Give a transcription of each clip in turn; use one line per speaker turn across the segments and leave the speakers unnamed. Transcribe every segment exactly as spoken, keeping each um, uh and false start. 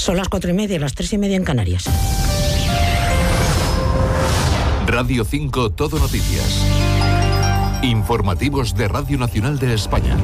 Son las cuatro y media, las tres y media en Canarias.
Radio cinco Todo Noticias. Informativos de Radio Nacional de España.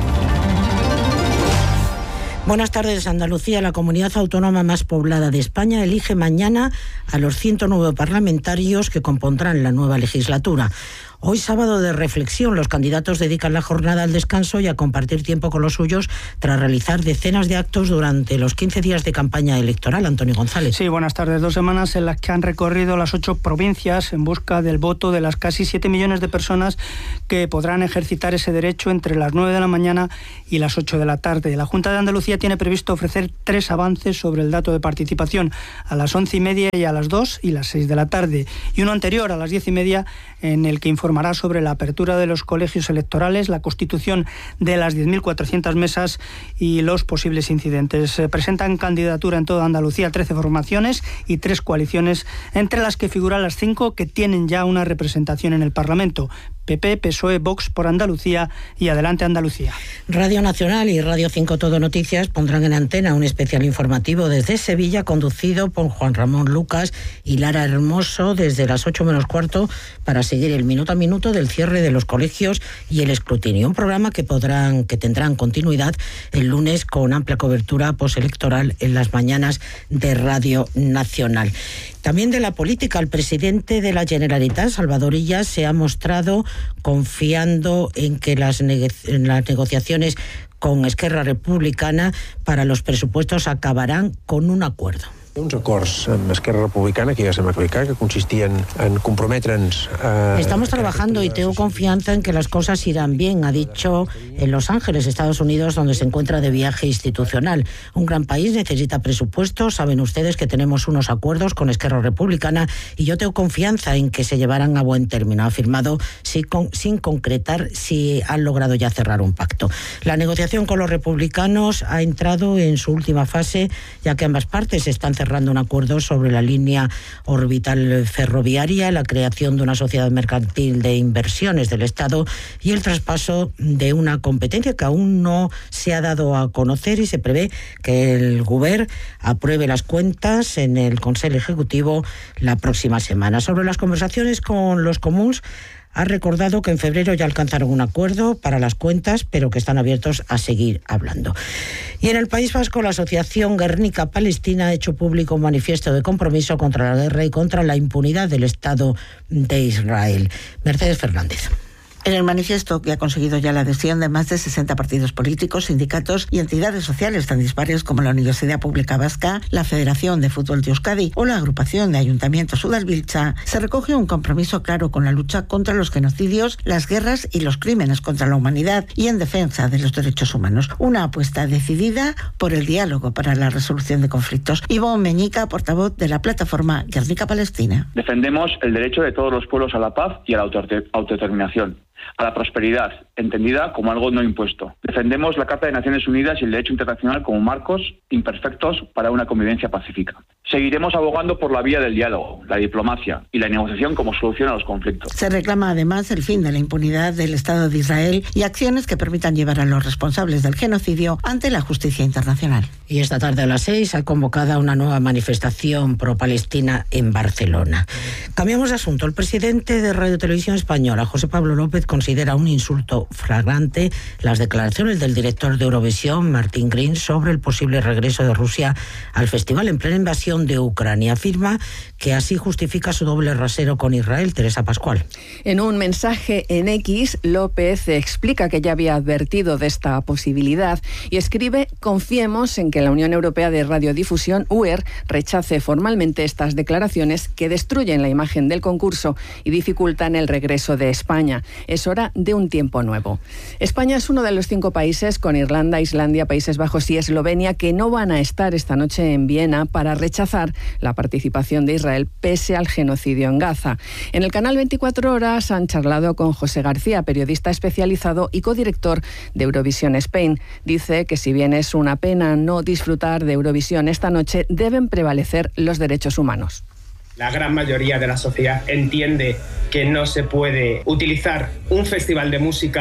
Buenas tardes. Andalucía, la comunidad autónoma más poblada de España, elige mañana a los ciento nueve parlamentarios que compondrán la nueva legislatura. Hoy, sábado de reflexión, los candidatos dedican la jornada al descanso y a compartir tiempo con los suyos tras realizar decenas de actos durante los quince días de campaña electoral. Antonio González.
Sí, buenas tardes. Dos semanas en las que han recorrido las ocho provincias en busca del voto de las casi siete millones de personas que podrán ejercitar ese derecho entre las nueve de la mañana y las ocho de la tarde. La Junta de Andalucía tiene previsto ofrecer tres avances sobre el dato de participación, a las once y media y a las dos y las seis de la tarde, y uno anterior a las diez y media en el que informará sobre la apertura de los colegios electorales, la constitución de las diez mil cuatrocientas mesas y los posibles incidentes. Se presentan candidatura en toda Andalucía trece formaciones y tres coaliciones, entre las que figuran las cinco que tienen ya una representación en el Parlamento: P P, P S O E, Vox por Andalucía y Adelante Andalucía.
Radio Nacional y Radio cinco Todo Noticias pondrán en antena un especial informativo desde Sevilla, conducido por Juan Ramón Lucas y Lara Hermoso, desde las ocho menos cuarto, para seguir el minuto a minuto del cierre de los colegios y el escrutinio. Un programa que podrán, que tendrán continuidad el lunes con amplia cobertura postelectoral en las mañanas de Radio Nacional. También de la política, el presidente de la Generalitat, Salvador Illa, se ha mostrado confiando en que las, nego- en las negociaciones con Esquerra Republicana para los presupuestos acabarán con un acuerdo.
Uns acords amb Esquerra Republicana que ja se m'explicar, que consistien en comprometre'ns a...
Estamos trabajando y tengo confianza en que las cosas irán bien, ha dicho en Los Ángeles, Estados Unidos, donde se encuentra de viaje institucional. Un gran país necesita presupuestos, saben ustedes que tenemos unos acuerdos con Esquerra Republicana y yo tengo confianza en que se llevarán a buen término, ha afirmado sin, con, sin concretar si han logrado ya cerrar un pacto. La negociación con los republicanos ha entrado en su última fase, ya que ambas partes están cerrando un acuerdo sobre la línea orbital ferroviaria, la creación de una sociedad mercantil de inversiones del Estado y el traspaso de una competencia que aún no se ha dado a conocer, y se prevé que el Govern apruebe las cuentas en el Consejo Ejecutivo la próxima semana. Sobre las conversaciones con los comuns, ha recordado que en febrero ya alcanzaron un acuerdo para las cuentas, pero que están abiertos a seguir hablando. Y en el País Vasco, la Asociación Guernica Palestina ha hecho público un manifiesto de compromiso contra la guerra y contra la impunidad del Estado de Israel. Mercedes Fernández.
En el manifiesto, que ha conseguido ya la adhesión de más de sesenta partidos políticos, sindicatos y entidades sociales tan dispares como la Universidad Pública Vasca, la Federación de Fútbol de Euskadi o la Agrupación de Ayuntamientos Udalbiltza, se recoge un compromiso claro con la lucha contra los genocidios, las guerras y los crímenes contra la humanidad y en defensa de los derechos humanos. Una apuesta decidida por el diálogo para la resolución de conflictos. Ivonne Meñica, portavoz de la plataforma Guernica Palestina.
Defendemos el derecho de todos los pueblos a la paz y a la autodeterminación, a la prosperidad, entendida como algo no impuesto. Defendemos la Carta de Naciones Unidas y el derecho internacional como marcos imperfectos para una convivencia pacífica. Seguiremos abogando por la vía del diálogo, la diplomacia y la negociación como solución a los conflictos.
Se reclama además el fin de la impunidad del Estado de Israel y acciones que permitan llevar a los responsables del genocidio ante la justicia internacional.
Y esta tarde a las seis ha convocado una nueva manifestación pro-Palestina en Barcelona. Cambiamos de asunto. El presidente de Radio Televisión Española, José Pablo López, considera un insulto flagrante las declaraciones del director de Eurovisión, Martin Green, sobre el posible regreso de Rusia al festival en plena invasión de Ucrania. Afirma que así justifica su doble rasero con Israel. Teresa Pascual.
En un mensaje en X, López explica que ya había advertido de esta posibilidad y escribe: confiemos en que la Unión Europea de Radiodifusión, U E R, rechace formalmente estas declaraciones que destruyen la imagen del concurso y dificultan el regreso de España. Es hora de un tiempo nuevo. España es uno de los cinco países, con Irlanda, Islandia, Países Bajos y Eslovenia, que no van a estar esta noche en Viena para rechazar la participación de Israel pese al genocidio en Gaza. En el canal veinticuatro horas han charlado con José García, periodista especializado y codirector de Eurovisión Spain. Dice que si bien es una pena no disfrutar de Eurovisión esta noche, deben prevalecer los derechos humanos.
La gran mayoría de la sociedad entiende que no se puede utilizar un festival de música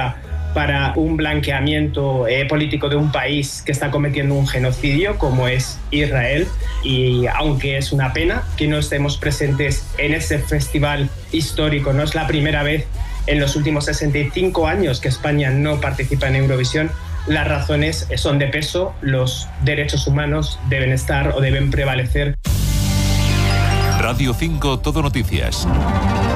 para un blanqueamiento eh, político de un país que está cometiendo un genocidio como es Israel, y aunque es una pena que no estemos presentes en este festival histórico, no es la primera vez en los últimos sesenta y cinco años que España no participa en Eurovisión, las razones son de peso, los derechos humanos deben estar o deben prevalecer.
Radio cinco Todo Noticias.